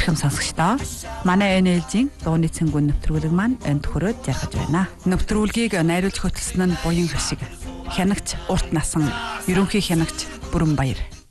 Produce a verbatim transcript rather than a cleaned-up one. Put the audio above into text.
Эрхэм сонсогчдоо манай эн ээлжийн дууны цэнгүүн нэвтрүүлэг маань энд хүрээд жаргаж байна. Нэвтрүүлгийг найруулж хөтлсөн нь Буян Хашиг, хянагч Урт Насан, ерөнхий хянагч Бүрэн Баяр.